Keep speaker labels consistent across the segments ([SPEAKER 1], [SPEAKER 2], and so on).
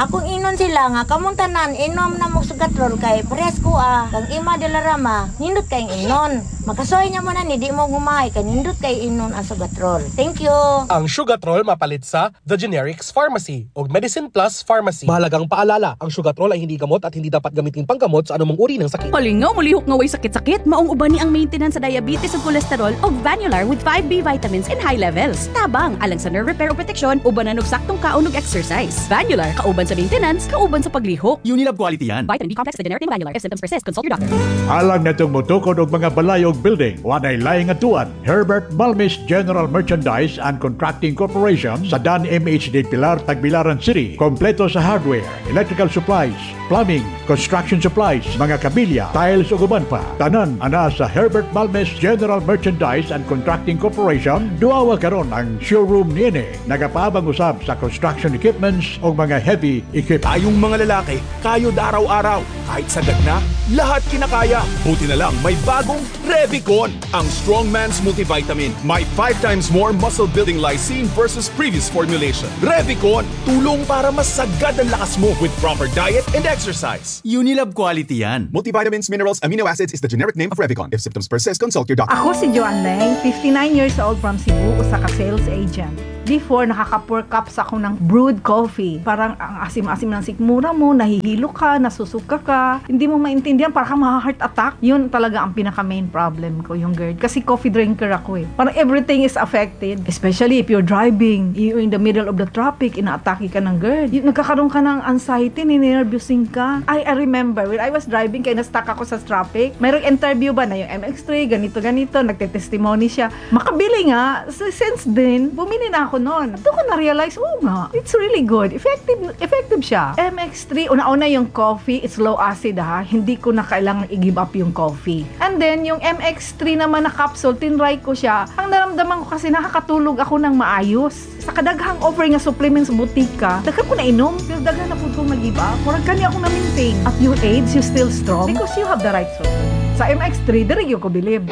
[SPEAKER 1] Akong inon sila nga kamuntanan inom na mo sugatrol kay presko kang ima de la rama nindot kay inon. Makasoy niya mo na ni di mo gumahay kay nindot kay inon ang sugatrol. Thank you.
[SPEAKER 2] Ang Sugatrol mapalit sa The Generics Pharmacy o Medicine Plus Pharmacy. Mahalagang paalala, ang Sugatrol ay hindi gamot at hindi dapat gamitin panggamot sa anumang uri ng sakit.
[SPEAKER 3] Palingaw, mulihok nga way sakit-sakit, maong uban ni ang maintenance sa diabetes ug cholesterol o Vanular with 5B vitamins in high levels. Tabang, alang sa nerve repair o protection, ubanan og saktong kaon ug exercise. Vanular, kauban sa maintenance, kauban sa paglihok.
[SPEAKER 4] Unilab quality yan.
[SPEAKER 3] Vitamin B complex the generic name Vanular. If symptoms persist, consult your doctor.
[SPEAKER 5] Alang netong mutukod og mga balay og building, wanay laing atuan. Herbert Balmis General Merchandise and Contracting Corporation sa Dan MHD Pilar, Tagbilaran City. Kompleto sa hardware, electrical supplies, plumbing, construction supplies, mga kabilya, tiles ug uban pa. Tanan ana sa Herbert Balmis General Merchandise and Contracting Corporation. Duawa karon ang showroom niini. Nagapaabang usab sa construction equipments o mga heavy equipment.
[SPEAKER 4] Tayong mga lalaki, kayod araw-araw. Kahit sagad na, lahat kinakaya. Buti na lang may bagong Revicon, ang Strong Man's Multivitamin. May 5 times more muscle-building lysine versus previous formulation. Revicon, tulong para masagad ang lakas mo with proper diet and exercise.
[SPEAKER 6] Unilab quality yan.
[SPEAKER 7] Multivitamins, minerals, amino acids is the generic name of Revicon. If symptoms persist, consult your doctor.
[SPEAKER 8] Ako si Joan Leng, 59 years old from Cebu, usa ka sales agent. Before, nakaka-4 cups ako ng brewed coffee. Parang ang asim-asim ng sikmura mo, nahihilo ka, nasusuka ka, hindi mo maintindihan, parang ma-heart attack. Yun talaga ang pinaka-main problem ko, yung GERD. Kasi coffee drinker ako eh. Parang everything is affected. Especially if you're driving, you're in the middle of the traffic, ina-atake ka ng GERD. Nagkakaroon ka ng anxiety, ninervousin ka. I remember, when I was driving, kaya na-stuck ako sa traffic, mayroong interview ba na yung MX3, ganito-ganito, nagte-testimony siya. Makabili nga, since then, bumili na ako noon. At ko na-realize, nga, it's really good. Effective siya. MX3, una-una yung coffee, it's low acid hindi ko na kailangan i-give up yung coffee. And then, yung MX3 naman na capsule, tinry ko siya. Ang naramdaman ko kasi nakakatulog ako ng maayos. Sa kadaghang offer nga supplements sa butika, daghan ko na inom, pero daghan na po kong mag-give up. Murag kanya ako na-maintain. At your age, you still strong because you have the right supplement. Sa MX3, diri ko bilib.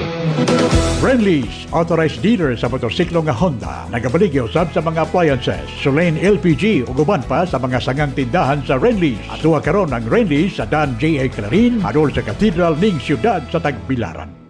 [SPEAKER 5] Friendly's, authorized dealer sa motorsiklo nga Honda. Nagabaligyo sab sa mga appliances, Solane LPG ug uban pa sa mga sangang tindahan sa Renly's. Atuwa karon ang Renly's sa Dan J.A. Clarin, adol sa Cathedral ning siyudad sa Tagbilaran.